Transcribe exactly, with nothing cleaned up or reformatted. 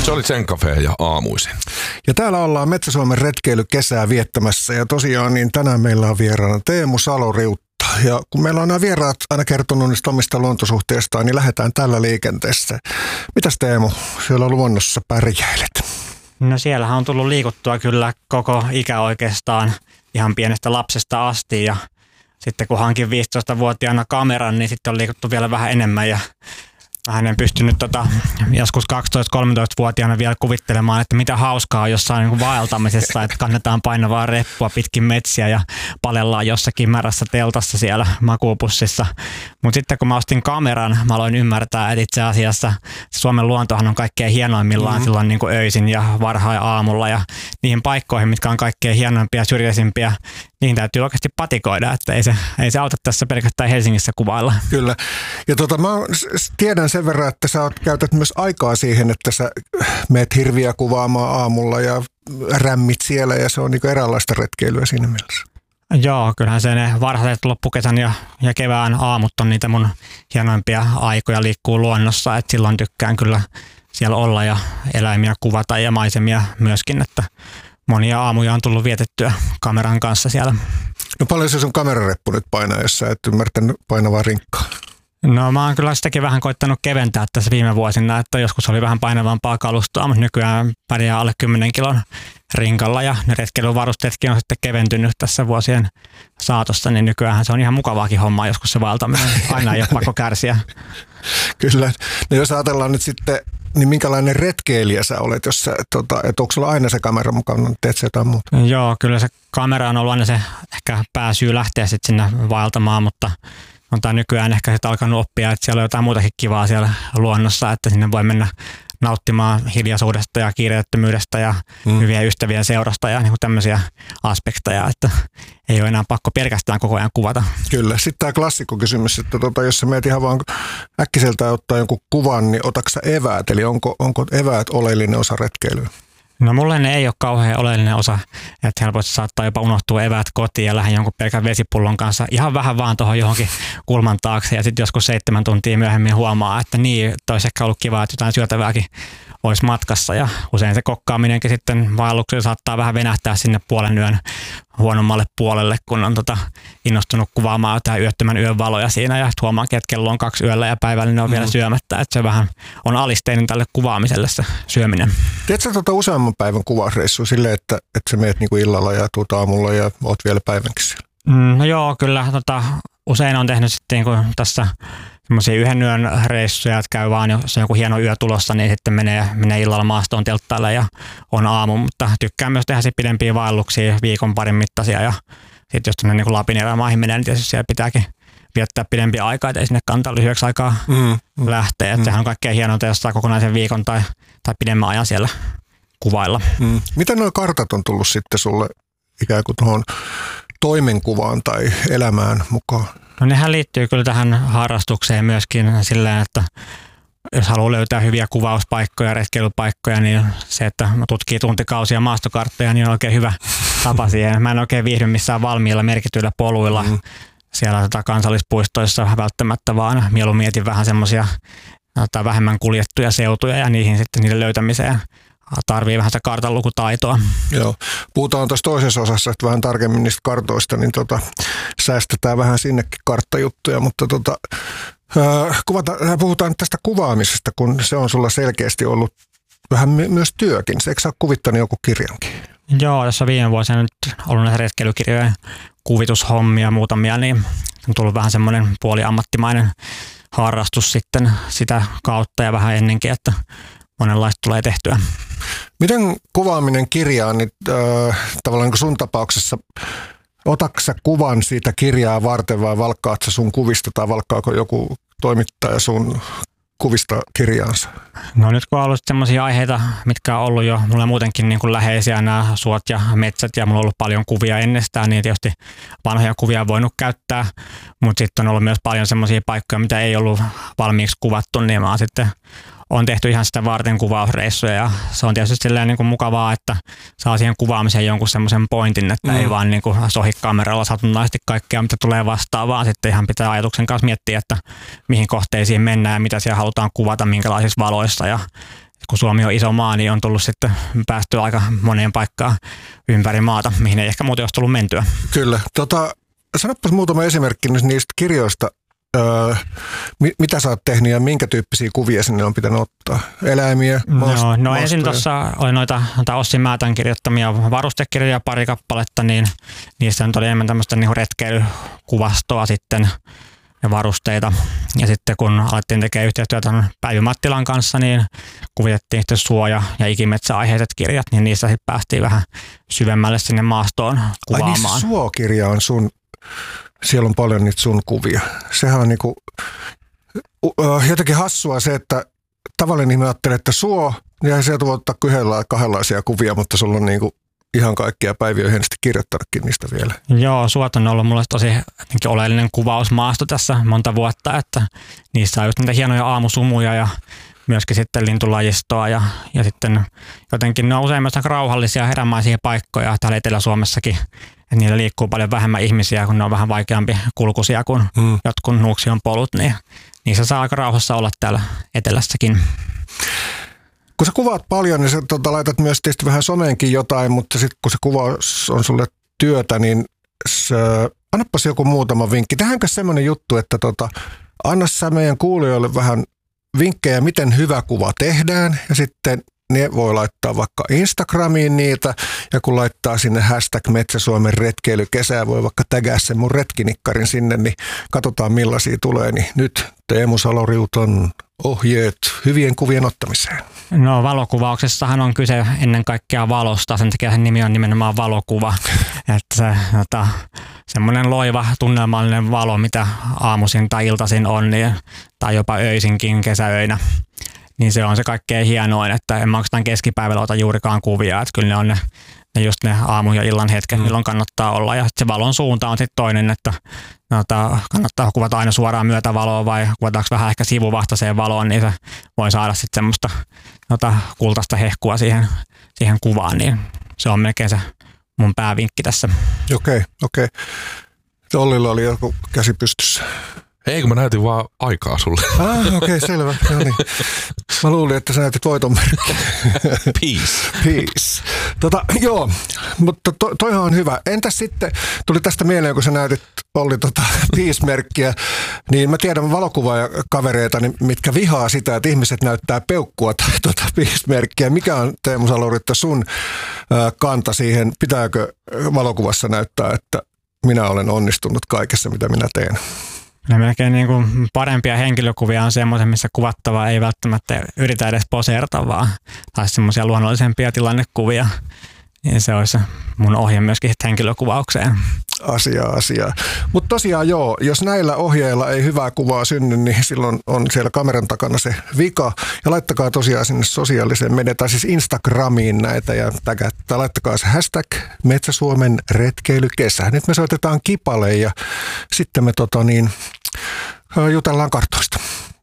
Se oli Zen Cafe ja aamuisin. Ja täällä ollaan Metsä-Suomen retkeilykesää viettämässä ja tosiaan niin tänään meillä on vieraana Teemu Saloriutta. Ja kun meillä on nämä vieraat aina kertonut niistä omista luontosuhteistaan, niin lähdetään tällä liikenteessä. Mitäs Teemu, siellä luonnossa pärjäilet? No siellähän on tullut liikuttua kyllä koko ikä oikeastaan ihan pienestä lapsesta asti ja sitten kun hankin viisitoistavuotiaana kameran, niin sitten on liikuttu vielä vähän enemmän ja vähän en pystynyt tota, joskus kaksitoista-kolmetoistavuotiaana vielä kuvittelemaan, että mitä hauskaa on jossain niin vaeltamisessa, että kannetaan painavaa reppua pitkin metsiä ja palellaan jossakin märässä teltassa siellä makuupussissa. Mutta sitten kun mä ostin kameran, mä aloin ymmärtää, että itse asiassa Suomen luontohan on kaikkein hienoimmillaan mm-hmm. silloin niin kuin öisin ja varhain aamulla ja niihin paikkoihin, mitkä on kaikkein hienoimpia ja syrjäisimpiä, niihin täytyy oikeasti patikoida, että ei se, ei se auta tässä pelkästään Helsingissä kuvailla. Kyllä. Ja tota, mä tiedän sen verran, että sä käytät myös aikaa siihen, että sä meet hirviä kuvaamaan aamulla ja rämmit siellä ja se on niinku eräänlaista retkeilyä siinä mielessä. Joo, kyllähän se ne varhaiset loppukesän ja, ja kevään aamut on niitä mun hienoimpia aikoja liikkuu luonnossa, että silloin tykkään kyllä siellä olla ja eläimiä kuvata ja maisemia myöskin, että monia aamuja on tullut vietettyä kameran kanssa siellä. No paljon se sun kamerareppu nyt painaa, jos sä et ymmärtänyt painavaa rinkkaa? No mä oon kyllä sitäkin vähän koittanut keventää tässä viime vuosina, että joskus oli vähän painavampaa kalustoa, mutta nykyään pärjää alle kymmenen kilon rinkalla ja ne retkeilyvarusteetkin on sitten keventynyt tässä vuosien saatossa, niin nykyään se on ihan mukavaakin hommaa joskus se vaeltaminen. Aina ei ole pakko kärsiä. Kyllä. No jos ajatellaan nyt sitten, niin minkälainen retkeilijä sä olet, jos sä, tota, että onko sulla aina se kamera mukana, teet sä jotain muuta? Joo, kyllä se kamera on ollut aina se ehkä pääsyy lähteä sitten sinne vaeltamaan, mutta on tämä nykyään ehkä sitten alkanut oppia, että siellä on jotain muutakin kivaa siellä luonnossa, että sinne voi mennä nauttimaan hiljaisuudesta ja kiireettömyydestä ja mm. hyviä ystävien seurasta ja niin kuin tämmöisiä aspekteja, että ei ole enää pakko pelkästään koko ajan kuvata. Kyllä. Sitten tämä klassikkokysymys, että tota, jos sä meet ihan vaan äkkiseltään ottaa jonkun kuvan, niin otatko sä eväät? Eli onko, onko eväät oleellinen osa retkeilyä? No mulle ne ei ole kauhean oleellinen osa, että helposti saattaa jopa unohtua eväät kotiin ja lähden jonkun pelkän vesipullon kanssa ihan vähän vaan tuohon johonkin kulman taakse ja sitten joskus seitsemän tuntia myöhemmin huomaa, että niin, olisi ehkä ollut kiva, että jotain syötävääkin olisi matkassa ja usein se kokkaaminenkin sitten vaelluksella saattaa vähän venähtää sinne puolen yön huonommalle puolelle, kun on tota innostunut kuvaamaan jotain yöttömän yön valoja siinä ja huomaa, että kello on kaksi yöllä ja päivällä ne on mm. vielä syömättä, että se vähän on alisteinen tälle kuvaamiselle se syöminen. Teetkö tuota useamman päivän kuvausreissua silleen, että, että sä meet niinku illalla ja tuut aamulla ja oot vielä päivänkin siellä? Mm, no joo, kyllä. Tota, usein on tehnyt sitten niinku tässä semmoisia yhden yön reissuja, että käy vaan, jos on joku hieno yö tulossa, niin sitten menee, menee illalla maastoon telttaille ja on aamu, mutta tykkään myös tehdä sitten pidempiä vaelluksia, viikon parin mittaisia ja sitten jos tuonne niin Lapin erämaihin menee, niin tietysti siellä pitääkin viettää pidempiä aikaa, että ei sinne kannata lyhyeksi aikaa mm, mm, lähteä. Että mm. sehän on kaikkein hienointa, jos saa kokonaisen viikon tai, tai pidemmän ajan siellä kuvailla. Mm. Miten nuo kartat on tullut sitten sulle ikään kuin tuohon toimenkuvaan tai elämään mukaan? No nehän liittyy kyllä tähän harrastukseen myöskin silleen, että jos haluaa löytää hyviä kuvauspaikkoja, retkeilypaikkoja, niin se, että tutkii tuntikausia maastokarttoja, niin on oikein hyvä tapa siihen. Mä en oikein viihdy missään valmiilla merkityillä poluilla mm. siellä tota kansallispuistoissa välttämättä, vaan mieluummin mietin vähän semmoisia vähemmän kuljettuja seutuja ja niihin sitten niiden löytämiseen tarvii vähän sitä kartanlukutaitoa. Joo. Puhutaan tuossa toisessa osassa että vähän tarkemmin niistä kartoista, niin tota, säästetään vähän sinnekin karttajuttuja, mutta tota, äh, kuvata, puhutaan nyt tästä kuvaamisesta, kun se on sulla selkeästi ollut vähän my- myös työkin. Eikö sä ole kuvittanut joku kirjankin? Joo, tässä viime vuosina nyt ollut näitä retkeilykirjojen kuvitushommia muutamia, niin on tullut vähän semmoinen puoliammattimainen harrastus sitten sitä kautta ja vähän ennenkin, että monenlaista tulee tehtyä. Miten kuvaaminen kirjaan, niin äh, tavallaan niin sun tapauksessa, otatko sä kuvan siitä kirjaa varten vai valkkaat sä sun kuvista tai valkkaako joku toimittaja sun kuvista kirjaansa? No nyt kun on ollut sellaisia aiheita, mitkä on ollut jo mulle muutenkin niin kuin läheisiä, nämä suot ja metsät ja mulla on ollut paljon kuvia ennestään, niin tietysti vanhoja kuvia on voinut käyttää, mutta sitten on ollut myös paljon sellaisia paikkoja, mitä ei ollut valmiiksi kuvattu, niin mä oon sitten on tehty ihan sitä varten kuvausreissuja ja se on tietysti silleen niin kuin mukavaa, että saa siihen kuvaamiseen jonkun semmoisen pointin, että mm. ei vaan niin kuin sohi kameralla satunnaisesti kaikkea, mitä tulee vastaan, vaan sitten ihan pitää ajatuksen kanssa miettiä, että mihin kohteisiin mennään ja mitä siellä halutaan kuvata, minkälaisissa valoissa ja kun Suomi on iso maa, niin on tullut sitten päästyä aika moneen paikkaan ympäri maata, mihin ei ehkä muuten olisi tullut mentyä. Kyllä. Tota, sanopas muutama esimerkki niistä kirjoista, öö, mitä sä oot tehnyt ja minkä tyyppisiä kuvia sinne on pitänyt ottaa? Eläimiä, maastoja? No, no ensin tuossa oli noita, noita Ossi Määtän kirjoittamia varustekirjoja pari kappaletta, niin niissä nyt oli enemmän tämmöistä niin retkeilykuvastoa sitten ja varusteita. Ja sitten kun alettiin tekemään yhteistyötä Päivi Mattilan kanssa, niin kuvitettiin sitten suoja- ja ikimetsäaiheiset kirjat, niin niissä sitten päästiin vähän syvemmälle sinne maastoon kuvaamaan. Ai niin, se suokirja on sun, siellä on paljon niitä sun kuvia. Sehän on niinku, jotenkin hassua se, että tavallinen ihminen ajattelee, että suo, ja sieltä voi ottaa yhdellä kahdenlaisia kuvia, mutta sulla on niinku ihan kaikkia. Päiviä hienosti kirjoittanutkin niistä vielä. Joo, suot on ollut mulle tosi oleellinen kuvausmaasto tässä monta vuotta, että niissä on just niitä hienoja aamusumuja ja myöskin sitten lintulajistoa ja, ja sitten jotenkin ne on usein myös rauhallisia herämaisia paikkoja täällä Etelä-Suomessakin, että niillä liikkuu paljon vähemmän ihmisiä, kun ne on vähän vaikeampi kulkuisia kuin hmm. jotkut Nuuksion polut, niin niissä saa aika rauhassa olla täällä etelässäkin. Kun sä kuvaat paljon, niin sä tota, laitat myös tietysti vähän someenkin jotain, mutta sitten kun se kuvaus on sulle työtä, niin sä, annapas joku muutama vinkki. Tehdäänkö semmoinen juttu, että tota, anna sä meidän kuulijoille vähän vinkkejä, miten hyvä kuva tehdään, ja sitten ne voi laittaa vaikka Instagramiin niitä, ja kun laittaa sinne hashtag Metsä-Suomen retkeilykesää, voi vaikka tägää sen mun retkinikkarin sinne, niin katsotaan millaisia tulee. Niin nyt Teemu Saloriuton ohjeet hyvien kuvien ottamiseen. No valokuvauksessahan on kyse ennen kaikkea valosta, sen takia sen nimi on nimenomaan valokuva. Että se, jota, semmoinen loiva tunnelmallinen valo, mitä aamuisin tai iltaisin on, niin, tai jopa öisinkin kesäöinä, niin se on se kaikkein hienoin, että en mä oikeastaan keskipäivällä ota juurikaan kuvia, että kyllä ne on ne, ne just ne aamu- ja illan hetket, mm. milloin kannattaa olla. Ja se valon suunta on sitten toinen, että no, kannattaa kuvata aina suoraan myötävaloa vai kuvataanko vähän ehkä sivuvastaiseen valoon, niin se voi saada sitten semmoista no, kultaista hehkua siihen, siihen kuvaan, niin se on melkein se mun päävinkki tässä. Okei, okay, okei. Okay. Ollilla oli joku käsi pystyssä. Ei, kun mä näytin vaan aikaa sulle. Ah, okei, okay, selvä. No niin. Mä luulin, että sä näytit voitonmerkkiä. Peace. Peace. Tota, joo, mutta to, toihan on hyvä. Entäs sitten, tuli tästä mieleen, kun sä näytit Olli tota Peace-merkkiä, niin mä tiedän valokuvaaja-kavereita, niin mitkä vihaa sitä, että ihmiset näyttää peukkua tai tota Peace-merkkiä. Mikä on, Teemu Saloriutta, sun ää, kanta siihen? Pitääkö valokuvassa näyttää, että minä olen onnistunut kaikessa, mitä minä teen? No melkein niin kuin parempia henkilökuvia on semmoisia, missä kuvattava ei välttämättä yritä edes poseerata, vaan taisi semmoisia luonnollisempia tilannekuvia. Niin se olisi mun ohje myöskin henkilökuvaukseen. Asiaa, asiaa. Mutta tosiaan joo, jos näillä ohjeilla ei hyvää kuvaa synny, niin silloin on siellä kameran takana se vika. Ja laittakaa tosiaan sinne sosiaaliseen mediaan, tai siis Instagramiin näitä, ja tägättä, laittakaa se hashtag Metsä-Suomen retkeilykesä. Nyt me soitetaan Kipale, ja sitten me tota niin, jutellaan kartoista.